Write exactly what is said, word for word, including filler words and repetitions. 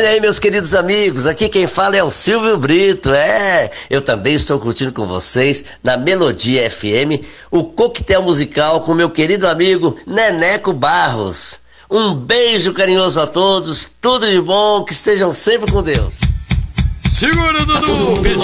Olha aí, meus queridos amigos, aqui quem fala é o Silvio Brito. É, eu também estou curtindo com vocês na Melodia F M o coquetel musical com meu querido amigo Neneco Barros. Um beijo carinhoso a todos, tudo de bom, que estejam sempre com Deus. Segura, Dudu!